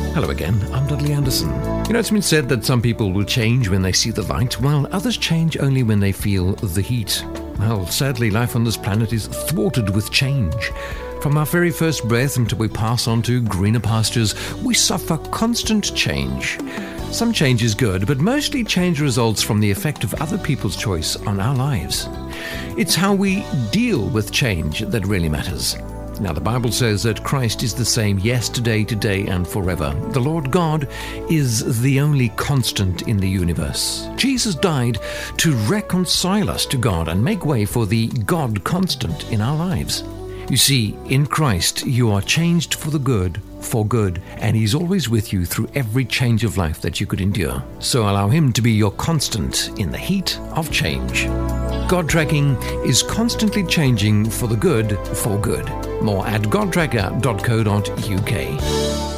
Hello again, I'm Dudley Anderson. It's been said that some people will change when they see the light, while others change only when they feel the heat. Well, sadly, life on this planet is thwarted with change. From our very first breath until we pass on to greener pastures, we suffer constant change. Some change is good, but mostly change results from the effect of other people's choice on our lives. It's how we deal with change that really matters. Now, the Bible says that Christ is the same yesterday, today, and forever. The Lord God is the only constant in the universe. Jesus died to reconcile us to God and make way for the God constant in our lives. You see, in Christ, you are changed for the good, and He's always with you through every change of life that you could endure. So allow Him to be your constant in the heat of change. God tracking is constantly changing for the good, More at godtracker.co.uk.